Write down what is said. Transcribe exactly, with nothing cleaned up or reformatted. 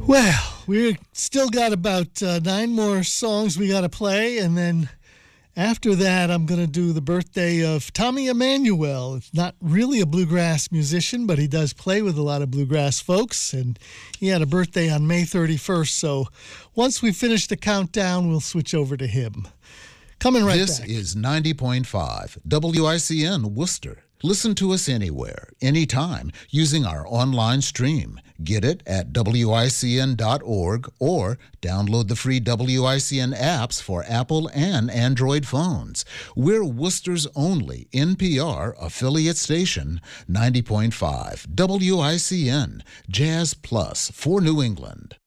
Well, we've still got about uh, nine more songs we got to play, and then after that, I'm going to do the birthday of Tommy Emmanuel. It's not really a bluegrass musician, but he does play with a lot of bluegrass folks, and he had a birthday on May thirty-first, so once we finish the countdown, we'll switch over to him. Coming right this back. This is ninety point five W I C N Worcester. Listen to us anywhere, anytime, using our online stream. Get it at W I C N dot org or download the free W I C N apps for Apple and Android phones. We're Worcester's only N P R affiliate station, ninety point five W I C N, Jazz Plus for New England.